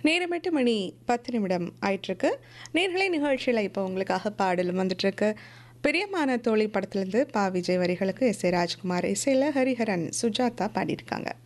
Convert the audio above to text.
நேரம் 8 மணி 10 நிமிடம் ஆயிட்டிருக்கு. நேர்களை நிகழ்ச்சியில் இப்போ உங்களுக்காக பாடலும் வந்துட்டுருக்கு. பிரியமான தோழி படத்துலேருந்து பா விஜய் வரிகளுக்கு எஸ் ஏ ராஜ்குமார் இசையில் ஹரிஹரன் சுஜாதா பாடியிருக்காங்க.